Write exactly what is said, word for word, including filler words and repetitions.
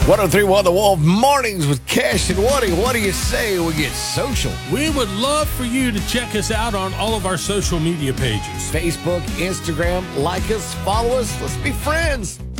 one oh three point one The Wolf Mornings with Cash and Woody. What do you say we get social? We would love for you to check us out on all of our social media pages. Facebook, Instagram, like us, follow us. Let's be friends.